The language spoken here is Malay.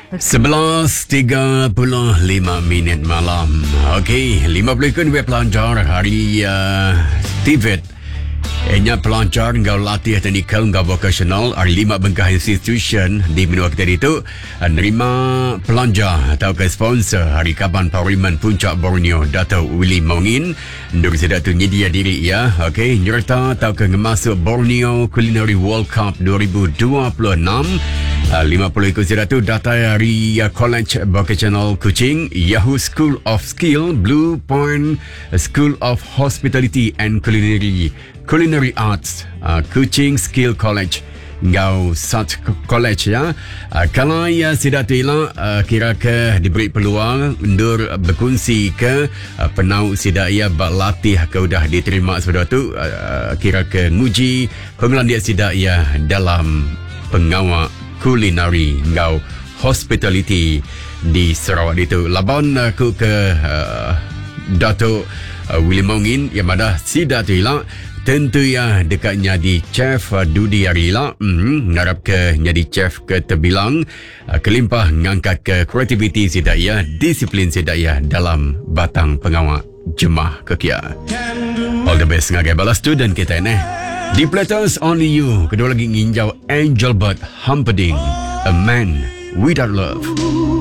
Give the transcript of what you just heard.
11.35 malam. Okey, 50 kun we pelajar hari TVET. Enya pelajar ngau latih teknikal ngau vocational hari 5 bengkah institution di menua kita itu nerima pelajar atau ke sponsor hari Kaban Parlimen Puncak Borneo Dato' Willy Mongin Nur sedak tu nyedia diri ya. Okey, nyerta atau ke ngemasuk Borneo Culinary World Cup 2026. 50 ikut sedak tu data dari College Vocational Kuching, Yahoo School of Skill, Blue Point School of Hospitality and Culinary Arts, Kuching Skill College, Ngau Sat College ya. Kalau ya sidak tu ialah kira ke diberi peluang untuk berkongsi ke penau sidak ia berlatih ke udah diterima sudah tu kira ke nguji pengelan dia sidak ia dalam pengawal kulinari ngau hospitality di Sarawak itu. Laban aku ke Dato' Willy Mongin yang ada sidak tu ialah tentu ya dekatnya di chef Dudi Arila ngarap ke jadi chef ke terbilang kelimpah ngangkat ke kreativiti sidak ya, disiplin sidak ya dalam batang pengawal jemaah kekia. All the best ngagai balas student kita ni. Di Platters Only You, kedua lagi nginjau Angel Bird Humperdinck, A Man Without Love.